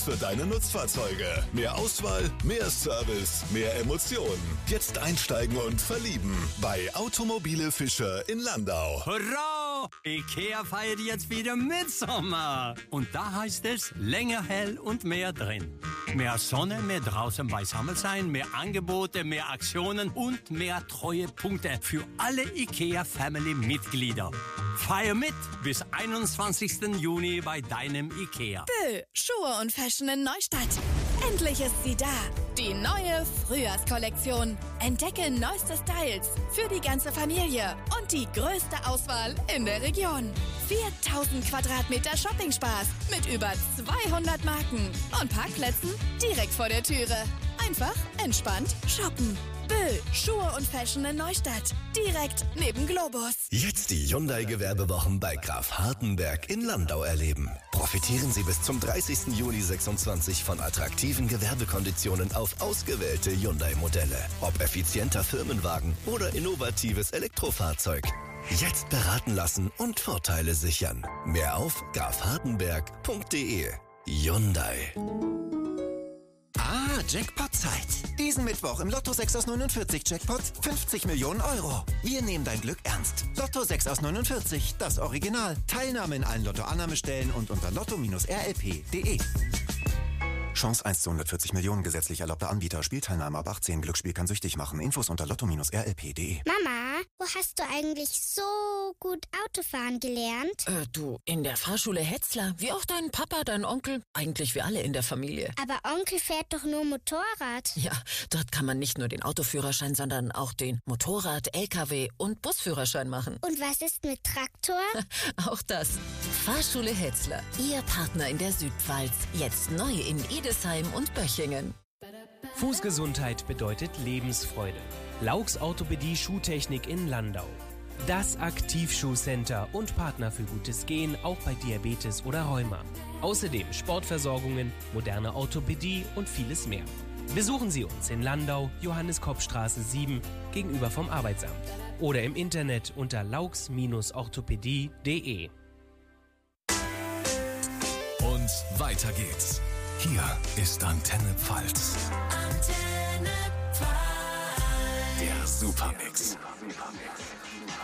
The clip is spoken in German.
für deine Nutzfahrzeuge. Mehr Auswahl, mehr Service, mehr Emotionen. Jetzt einsteigen und verlieben bei Automobile Fischer in Landau. Hurra! IKEA feiert jetzt wieder Mitsommer. Und da heißt es länger hell und mehr drin. Mehr Sonne, mehr draußen beisammen sein, mehr Angebote, mehr Aktionen und mehr Treuepunkte für alle IKEA-Family-Mitglieder. Feier mit bis 21. Juni bei deinem IKEA. Bö, Schuhe und Fashion in Neustadt. Endlich ist sie da. Die neue Frühjahrskollektion. Entdecke neueste Styles für die ganze Familie und die größte Auswahl in der Region. 4000 Quadratmeter Shoppingspaß mit über 200 Marken und Parkplätzen direkt vor der Türe. Einfach entspannt shoppen. Bö, Schuhe und Fashion in Neustadt. Direkt neben Globus. Jetzt die Hyundai-Gewerbewochen bei Graf Hartenberg in Landau erleben. Profitieren Sie bis zum 30. Juli 26 von attraktiven Gewerbekonditionen auf ausgewählte Hyundai-Modelle. Ob effizienter Firmenwagen oder innovatives Elektrofahrzeug. Jetzt beraten lassen und Vorteile sichern. Mehr auf grafhartenberg.de. Hyundai. Jackpot-Zeit. Diesen Mittwoch im Lotto 6 aus 49 Jackpot 50 Millionen Euro. Wir nehmen dein Glück ernst. Lotto 6 aus 49, das Original. Teilnahme in allen Lotto-Annahmestellen und unter lotto-rlp.de. Chance 1 zu 140 Millionen, gesetzlich erlaubter Anbieter. Spielteilnahme ab 18. Glücksspiel kann süchtig machen. Infos unter lotto-rlp.de. Mama, wo hast du eigentlich so gut Autofahren gelernt? Du, in der Fahrschule Hetzler. Wie auch dein Papa, dein Onkel. Eigentlich wir alle in der Familie. Aber Onkel fährt doch nur Motorrad. Ja, dort kann man nicht nur den Autoführerschein, sondern auch den Motorrad-, LKW- und Busführerschein machen. Und was ist mit Traktor? Auch das. Fahrschule Hetzler. Ihr Partner in der Südpfalz. Jetzt neu in Edesheim und Böchingen. Fußgesundheit bedeutet Lebensfreude. Laux Orthopädie Schuhtechnik in Landau. Das Aktivschuhcenter und Partner für gutes Gehen, auch bei Diabetes oder Rheuma. Außerdem Sportversorgungen, moderne Orthopädie und vieles mehr. Besuchen Sie uns in Landau, Johannes-Kopp-Straße 7, gegenüber vom Arbeitsamt. Oder im Internet unter laux-orthopädie.de. Und weiter geht's. Hier ist Antenne Pfalz. Antenne Pfalz. Der Supermix.